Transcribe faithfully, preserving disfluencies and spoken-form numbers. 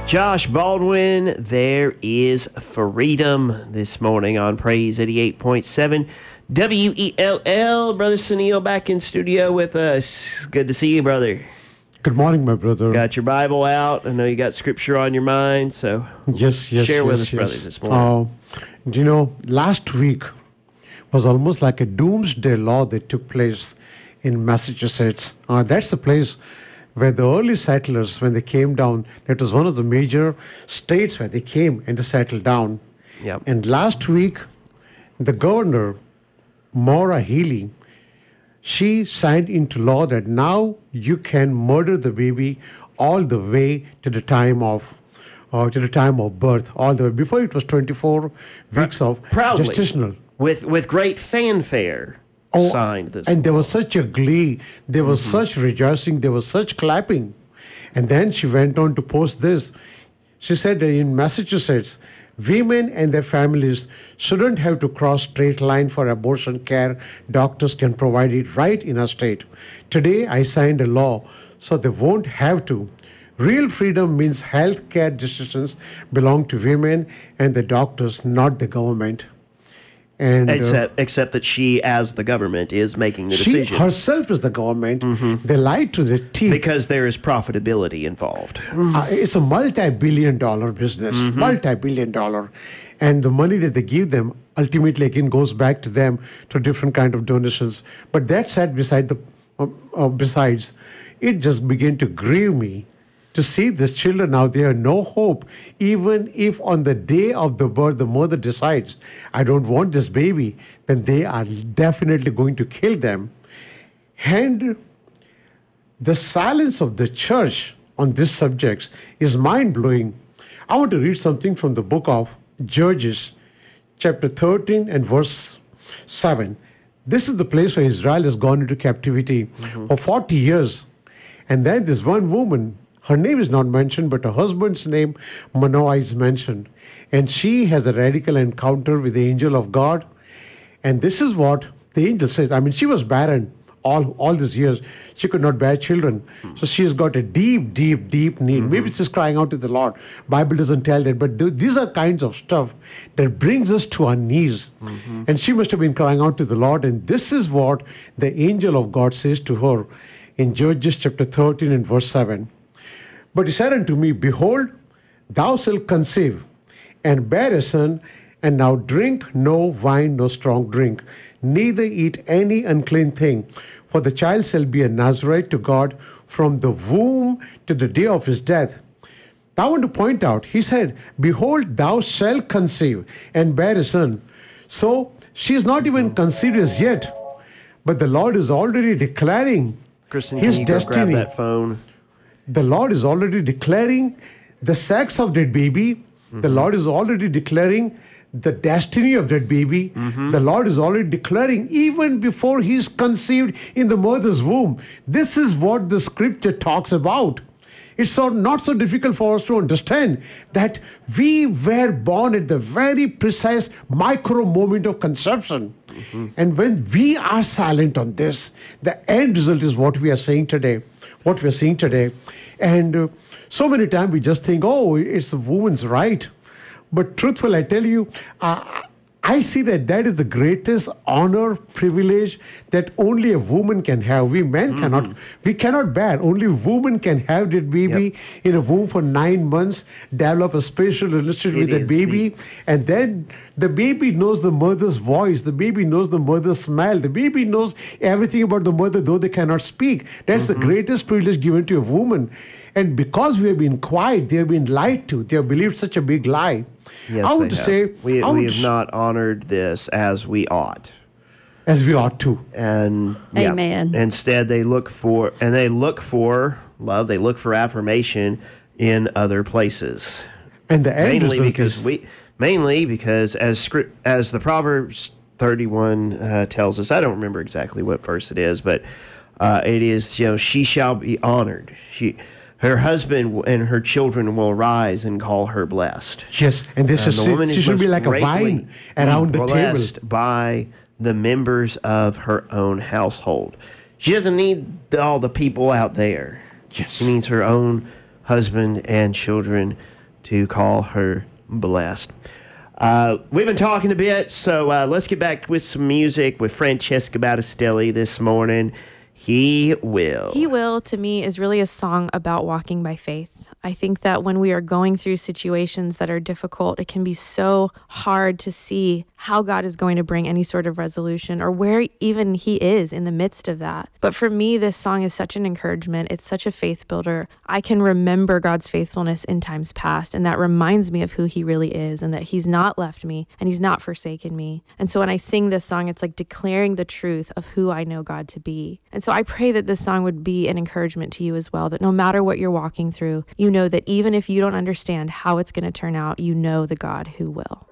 Josh Baldwin, there is freedom this morning on Praise eighty-eight point seven W E L L. Brother Sunil back in studio with us. Good to see you, brother. Good morning, my brother. Got your Bible out. I know you got scripture on your mind, so yes, yes, share yes, with us, yes. brother, this morning. Uh, you know, last week was almost like a doomsday law that took place in Massachusetts. Uh, that's the place where the early settlers, when they came down, that was one of the major states where they came and they settled down. Yep. And last week, the governor, Maura Healey, she signed into law that now you can murder the baby all the way to the time of uh, to the time of birth, all the way. Before it was twenty-four weeks of Proudly, gestational. with with great fanfare, Oh, signed this. And there was such a glee, there was Mm-hmm. such rejoicing, there was such clapping. And then she went on to post this. She said that in Massachusetts, women and their families shouldn't have to cross straight line for abortion care. Doctors can provide it right in our state. Today, I signed a law so they won't have to. Real freedom means health care decisions belong to women and the doctors, not the government. And uh, Except, except that she, as the government, is making the she decision. herself is the government. They lied to their teeth. Because there is profitability involved. Uh, it's a multi-billion dollar business, multi-billion dollar. And the money that they give them ultimately again goes back to them through different kind of donations. But that said, beside the, uh, uh, besides, it just began to grieve me to see these children now. They have no hope. Even if on the day of the birth, the mother decides, I don't want this baby, then they are definitely going to kill them. And the silence of the church on these subjects is mind-blowing. I want to read something from the book of Judges, chapter thirteen and verse seven. This is the place where Israel has gone into captivity mm-hmm. for forty years. And then this one woman, her name is not mentioned, but her husband's name, Manoah, is mentioned. And she has a radical encounter with the angel of God. And this is what the angel says. I mean, she was barren all, all these years. She could not bear children. So she has got a deep, deep, deep need. Mm-hmm. Maybe it's just crying out to the Lord. Bible doesn't tell that. But th- these are kinds of stuff that brings us to our knees. Mm-hmm. And she must have been crying out to the Lord. And this is what the angel of God says to her in Judges chapter thirteen and verse seven. But he said unto me, Behold, thou shalt conceive, and bear a son, and now drink no wine, no strong drink, neither eat any unclean thing. For the child shall be a Nazarite to God from the womb to the day of his death. Now I want to point out, he said, Behold, thou shalt conceive, and bear a son. So she is not even conceived as yet, but the Lord is already declaring Kristen, his can you go destiny. grab that phone? The Lord is already declaring the sex of that baby. Mm-hmm. The Lord is already declaring the destiny of that baby. Mm-hmm. The Lord is already declaring even before he is conceived in the mother's womb. This is what the scripture talks about. It's so not so difficult for us to understand that we were born at the very precise micro moment of conception. Mm-hmm. And when we are silent on this, the end result is what we are saying today, what we are seeing today. And uh, so many times we just think, oh, it's the woman's right. But truthful, I tell you, uh, I see that that is the greatest honor, privilege that only a woman can have. We men mm-hmm. cannot, we cannot bear. Only women can have that baby yep. in a womb for nine months, develop a special relationship it with the baby, the... and then the baby knows the mother's voice. The baby knows the mother's smell. The baby knows everything about the mother, though they cannot speak. That's mm-hmm. the greatest privilege given to a woman. And because we have been quiet, they have been lied to. They have believed such a big lie. Yes, I want to have. say, we, I we would have not honored this as we ought. As we ought to. And yeah, Amen. Instead, they look for and they look for love. They look for affirmation in other places. And the end mainly result because is, we mainly because as script as the Proverbs thirty-one uh, tells us. I don't remember exactly what verse it is, but uh, it is, you know, she shall be honored. She. Her husband and her children will rise and call her blessed. Yes, and this and is, the woman she is should be most like a vine around the table. Blessed by the members of her own household. She doesn't need all the people out there. Yes. She needs her own husband and children to call her blessed. Uh, we've been talking a bit, so uh, let's get back with some music with Francesca Battistelli this morning. He Will. He Will, to me, is really a song about walking by faith. I think that when we are going through situations that are difficult, it can be so hard to see how God is going to bring any sort of resolution or where even he is in the midst of that. But for me, this song is such an encouragement. It's such a faith builder. I can remember God's faithfulness in times past, and that reminds me of who he really is and that he's not left me and he's not forsaken me. And so when I sing this song, it's like declaring the truth of who I know God to be. And so I pray that this song would be an encouragement to you as well, that no matter what you're walking through, you know that even if you don't understand how it's going to turn out, you know the God who will.